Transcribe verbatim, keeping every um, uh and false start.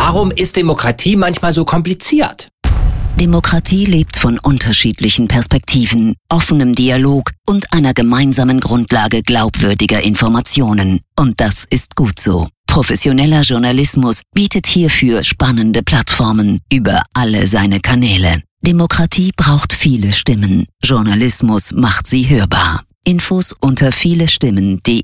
Warum ist Demokratie manchmal so kompliziert? Demokratie lebt von unterschiedlichen Perspektiven, offenem Dialog und einer gemeinsamen Grundlage glaubwürdiger Informationen. Und das ist gut so. Professioneller Journalismus bietet hierfür spannende Plattformen über alle seine Kanäle. Demokratie braucht viele Stimmen. Journalismus macht sie hörbar. Infos unter vielestimmen punkt de.